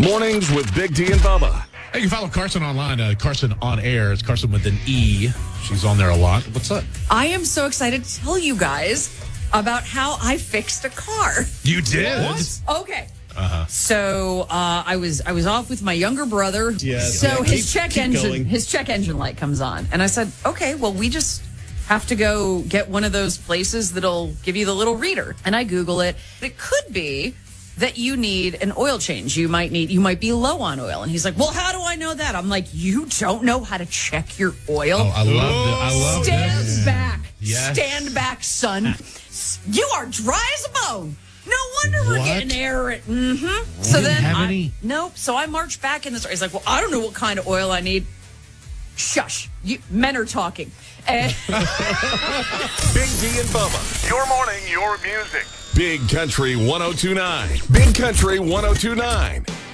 Mornings with Big D and Bubba. Hey, you can follow Carson online. Carson on air. It's Carson with an E. She's on there a lot. What's up? I am so excited to tell you guys about how I fixed a car. You did? What? Okay. So I was off with my younger brother. Yes. So Yeah, his keep going. check engine light comes on, and I said, okay, well we just have to go get one of those places that'll give you the little reader. And I Google it. It could be that you need an oil change. You might be low on oil. And he's like, well, how do I know that? I'm like, you don't know how to check your oil? Oh, I love Stand this. back. Yes. Stand back, son. You are dry as a bone. No wonder we're What? getting air. Mm-hmm. So then have any? Nope. So I marched back in the store. He's like, well, I don't know what kind of oil I need. Shush. Men are talking. Big D and Bubba. Your morning, your music. Big Country 102.9. Big Country 102.9.